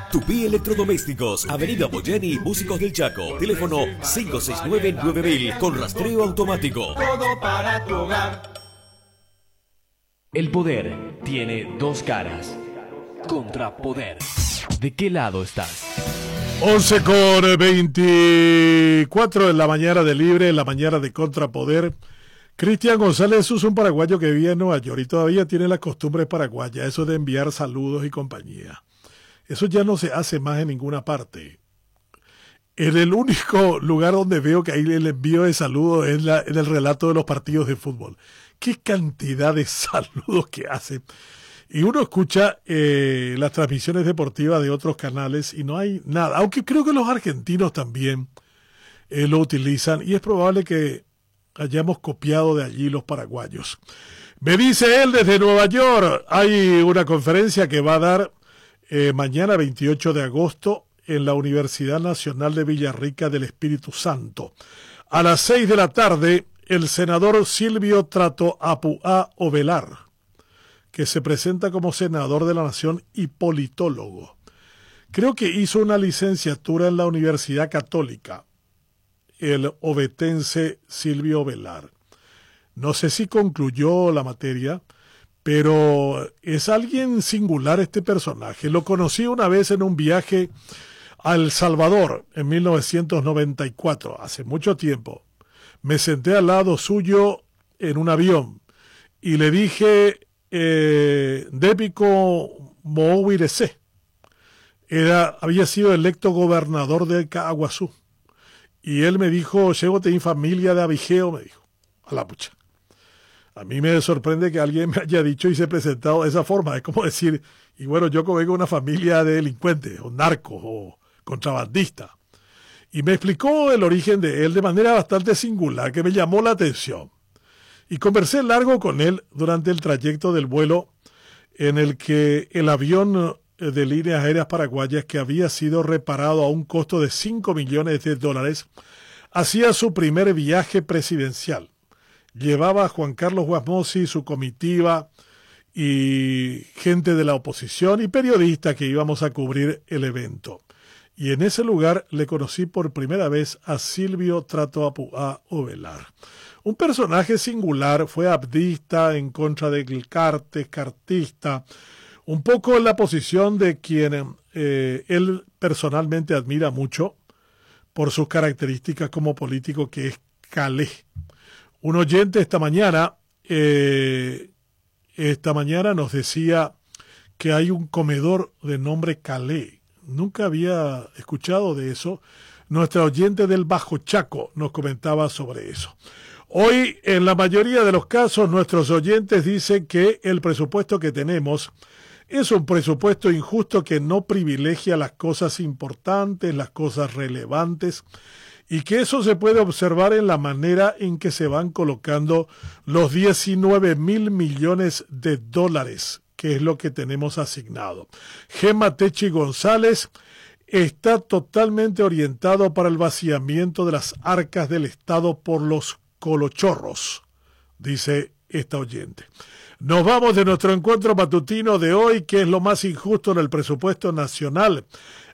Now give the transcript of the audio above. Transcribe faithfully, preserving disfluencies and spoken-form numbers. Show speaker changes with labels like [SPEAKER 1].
[SPEAKER 1] Tupí Electrodomésticos, Avenida Boyani, Músicos del Chaco. Teléfono cinco seis nueve nueve mil con rastreo automático.
[SPEAKER 2] Todo para tu hogar.
[SPEAKER 3] El poder tiene dos caras. Contrapoder. ¿De qué lado estás?
[SPEAKER 4] once con veinticuatro en la mañana de Libre, en la mañana de Contrapoder. Cristian González es un paraguayo que vive en Nueva York y todavía tiene las costumbres paraguayas, eso de enviar saludos y compañía. Eso ya no se hace más en ninguna parte. En el único lugar donde veo que hay el envío de saludos es la, en el relato de los partidos de fútbol. ¡Qué cantidad de saludos que hacen! Y uno escucha eh, las transmisiones deportivas de otros canales y no hay nada. Aunque creo que los argentinos también eh, lo utilizan y es probable que hayamos copiado de allí los paraguayos. Me dice él desde Nueva York, hay una conferencia que va a dar eh, mañana veintiocho de agosto en la Universidad Nacional de Villarrica del Espíritu Santo. A las seis de la tarde, el senador Silvio Trato Apuá Ovelar, que se presenta como senador de la Nación y politólogo. Creo que hizo una licenciatura en la Universidad Católica, el ovetense Silvio Ovelar. No sé si concluyó la materia, pero es alguien singular este personaje. Lo conocí una vez en un viaje a El Salvador en mil novecientos noventa y cuatro, hace mucho tiempo. Me senté al lado suyo en un avión y le dije, eh, Dépico Mouirese, era había sido electo gobernador de Caaguazú. Y él me dijo, llego de familia de Abigeo, me dijo, a la pucha. A mí me sorprende que alguien me haya dicho y se ha presentado de esa forma. Es como decir, y bueno, yo vengo de una familia de delincuentes, o narcos, o contrabandistas. Y me explicó el origen de él de manera bastante singular, que me llamó la atención. Y conversé largo con él durante el trayecto del vuelo en el que el avión de líneas aéreas paraguayas, que había sido reparado a un costo de cinco millones de dólares, hacía su primer viaje presidencial. Llevaba a Juan Carlos Guasmosi, su comitiva y gente de la oposición y periodistas que íbamos a cubrir el evento. Y en ese lugar le conocí por primera vez a Silvio Trato Apuá Ovelar. Un personaje singular, fue abdista en contra del carte, cartista, un poco en la posición de quien eh, él personalmente admira mucho por sus características como político, que es Calé. Un oyente esta mañana, eh, esta mañana nos decía que hay un comedor de nombre Calé. Nunca había escuchado de eso. Nuestra oyente del Bajo Chaco nos comentaba sobre eso. Hoy, en la mayoría de los casos, nuestros oyentes dicen que el presupuesto que tenemos es un presupuesto injusto que no privilegia las cosas importantes, las cosas relevantes, y que eso se puede observar en la manera en que se van colocando los diecinueve mil millones de dólares, que es lo que tenemos asignado. Gemma Techi González está totalmente orientado para el vaciamiento de las arcas del Estado por los colochorros, dice esta oyente. Nos vamos de nuestro encuentro matutino de hoy, que es lo más injusto en el presupuesto nacional.